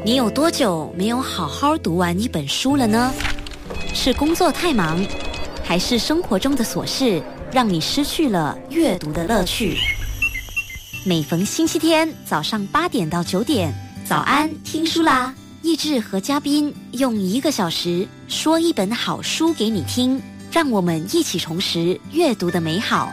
你有多久没有好好读完一本书了呢？是工作太忙，还是生活中的琐事让你失去了阅读的乐趣？每逢星期天早上8点到9点，早安听书啦！益智和嘉宾用1个小时说一本好书给你听，让我们一起重拾阅读的美好。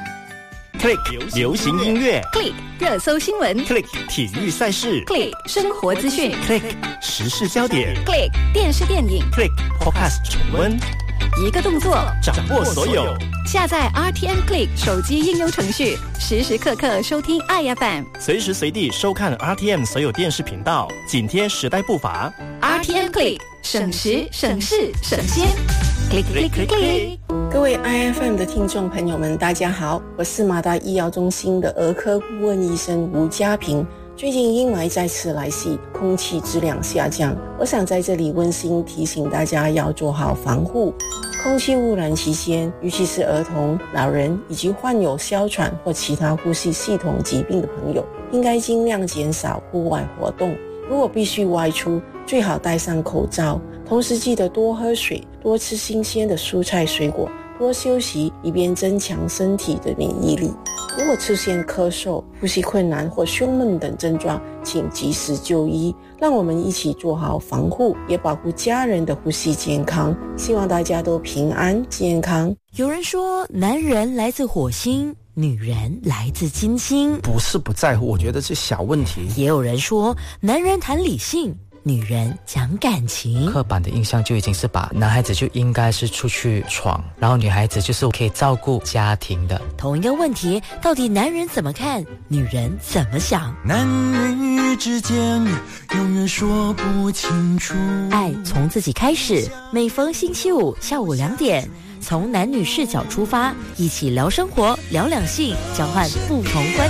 Click 流行音乐 ，Click 热搜新闻 ，Click 体育赛事 ，Click 生活资讯 ，Click 时事焦点 ，Click 电视电影 ，Click Podcast 重温， 一个动作掌握所有。 下载 RTM Click 手机应用程序，时时刻刻收听爱 FM， 随时随地收看 RTM 所有电视频道，紧贴时代步伐。 RTM Click 省时省事省先 ，Click Click Click Click。 各位 IFM 的听众朋友们，大家好，我是马大医药中心的儿科顾问医生吴家平。最近阴霾再次来袭，空气质量下降，我想在这里温馨提醒大家要做好防护。空气污染期间，尤其是儿童、老人以及患有哮喘或其他呼吸系统疾病的朋友，应该尽量减少户外活动。如果必须外出，最好戴上口罩，同时记得多喝水，多吃新鲜的蔬菜水果，多休息，以便增强身体的免疫力。如果出现咳嗽、呼吸困难或胸闷等症状，请及时就医。让我们一起做好防护，也保护家人的呼吸健康。希望大家都平安健康。 有人说，男人来自火星，女人来自金星。 不是不在乎，我觉得是小问题。 也有人说，男人谈理性，女人讲感情。 刻板的印象就已经是把男孩子就应该是出去闯，然后女孩子就是可以照顾家庭的。 同一个问题，到底男人怎么看，女人怎么想？ 男女之间永远说不清楚。 爱从自己开始，每逢星期五下午2点，从男女视角出发，一起聊生活，聊两性，交换不同观